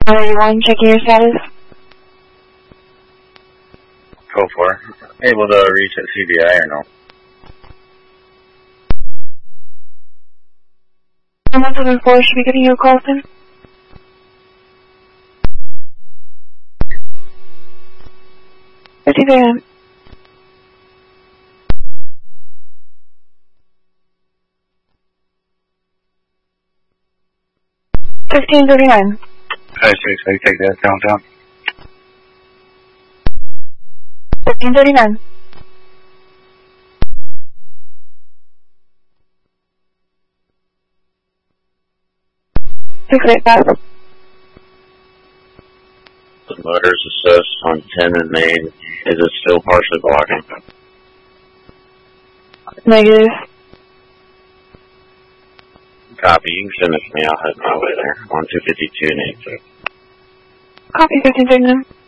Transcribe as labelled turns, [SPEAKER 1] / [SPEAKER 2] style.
[SPEAKER 1] 1, checking your status.
[SPEAKER 2] Go for it. Able to reach at CBI or no?
[SPEAKER 1] 174 should be getting you a call soon. Fifty there. 1539.
[SPEAKER 2] I take that downtown.
[SPEAKER 1] 1539. $685.
[SPEAKER 2] The motor's assist on 10 and Main. Is it still partially blocking?
[SPEAKER 1] Negative.
[SPEAKER 2] Copy. You can send it to me. I'll head my way there. On 252 and 86.
[SPEAKER 1] Copy 1539.